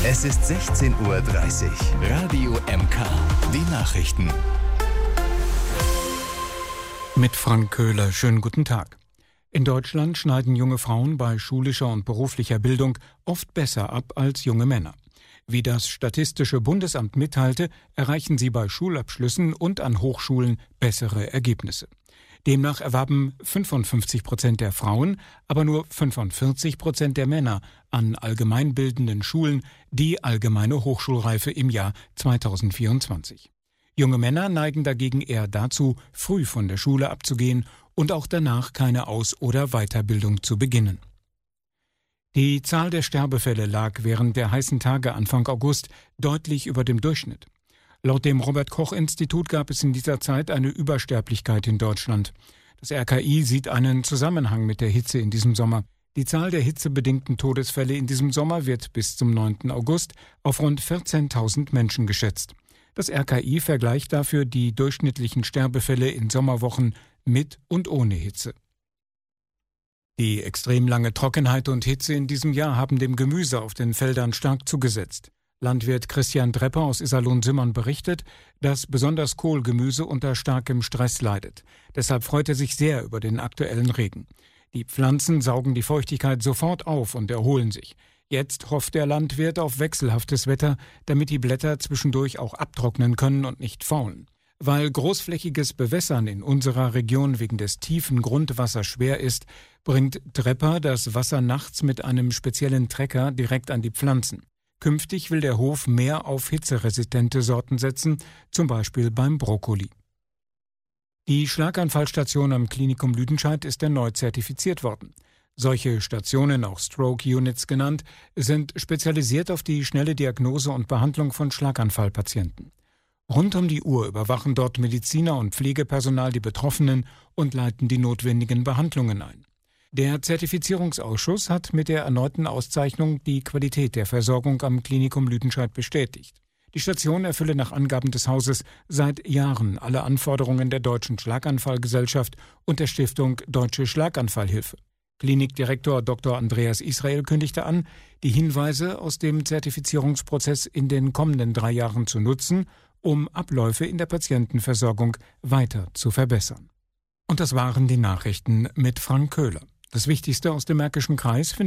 Es ist 16:30 Uhr. Radio MK. Die Nachrichten. Mit Frank Köhler. Schönen guten Tag. In Deutschland schneiden junge Frauen bei schulischer und beruflicher Bildung oft besser ab als junge Männer. Wie das Statistische Bundesamt mitteilte, erreichen sie bei Schulabschlüssen und an Hochschulen bessere Ergebnisse. Demnach erwarben 55% der Frauen, aber nur 45% der Männer an allgemeinbildenden Schulen die allgemeine Hochschulreife im Jahr 2024. Junge Männer neigen dagegen eher dazu, früh von der Schule abzugehen und auch danach keine Aus- oder Weiterbildung zu beginnen. Die Zahl der Sterbefälle lag während der heißen Tage Anfang August deutlich über dem Durchschnitt. Laut dem Robert-Koch-Institut gab es in dieser Zeit eine Übersterblichkeit in Deutschland. Das RKI sieht einen Zusammenhang mit der Hitze in diesem Sommer. Die Zahl der hitzebedingten Todesfälle in diesem Sommer wird bis zum 9. August auf rund 14.000 Menschen geschätzt. Das RKI vergleicht dafür die durchschnittlichen Sterbefälle in Sommerwochen mit und ohne Hitze. Die extrem lange Trockenheit und Hitze in diesem Jahr haben dem Gemüse auf den Feldern stark zugesetzt. Landwirt Christian Drepper aus Iserlohn-Simmern berichtet, dass besonders Kohlgemüse unter starkem Stress leidet. Deshalb freut er sich sehr über den aktuellen Regen. Die Pflanzen saugen die Feuchtigkeit sofort auf und erholen sich. Jetzt hofft der Landwirt auf wechselhaftes Wetter, damit die Blätter zwischendurch auch abtrocknen können und nicht faulen. Weil großflächiges Bewässern in unserer Region wegen des tiefen Grundwassers schwer ist, bringt Drepper das Wasser nachts mit einem speziellen Trecker direkt an die Pflanzen. Künftig will der Hof mehr auf hitzeresistente Sorten setzen, zum Beispiel beim Brokkoli. Die Schlaganfallstation am Klinikum Lüdenscheid ist erneut zertifiziert worden. Solche Stationen, auch Stroke Units genannt, sind spezialisiert auf die schnelle Diagnose und Behandlung von Schlaganfallpatienten. Rund um die Uhr überwachen dort Mediziner und Pflegepersonal die Betroffenen und leiten die notwendigen Behandlungen ein. Der Zertifizierungsausschuss hat mit der erneuten Auszeichnung die Qualität der Versorgung am Klinikum Lüdenscheid bestätigt. Die Station erfülle nach Angaben des Hauses seit Jahren alle Anforderungen der Deutschen Schlaganfallgesellschaft und der Stiftung Deutsche Schlaganfallhilfe. Klinikdirektor Dr. Andreas Israel kündigte an, die Hinweise aus dem Zertifizierungsprozess in den kommenden 3 Jahren zu nutzen, um Abläufe in der Patientenversorgung weiter zu verbessern. Und das waren die Nachrichten mit Frank Köhler. Das Wichtigste aus dem Märkischen Kreis